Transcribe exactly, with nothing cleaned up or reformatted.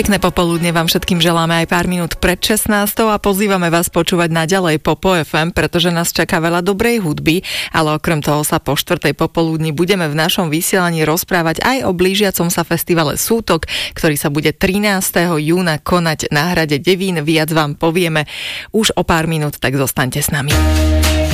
Pekné popoludne vám všetkým želáme aj pár minút pred šestnástou a pozývame vás počúvať naďalej Popo ef em, pretože nás čaká veľa dobrej hudby, ale okrem toho sa po štvrtej popoludni budeme v našom vysielaní rozprávať aj o blížiacom sa festivale Sútok, ktorý sa bude trinásteho júna konať na hrade Devín. Viac vám povieme už o pár minút, tak zostaňte s nami.